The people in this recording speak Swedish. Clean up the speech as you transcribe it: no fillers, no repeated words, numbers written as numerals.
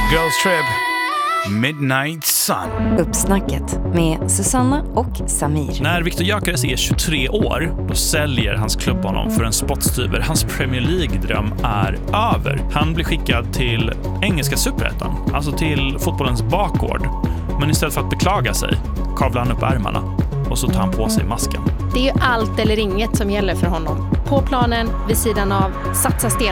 Girls Trip, Midnight Sun. Uppsnacket med Susanna och Samir. När Viktor Gyökeres är 23 år, då säljer hans klubb honom för en spottstyver. Hans Premier League-dröm är över. Han blir skickad till engelska superettan, alltså till fotbollens bakgård. Men istället för att beklaga sig kavlar han upp ärmarna och så tar han på sig masken. Det är ju allt eller inget som gäller för honom. På planen, vid sidan av, satsa sten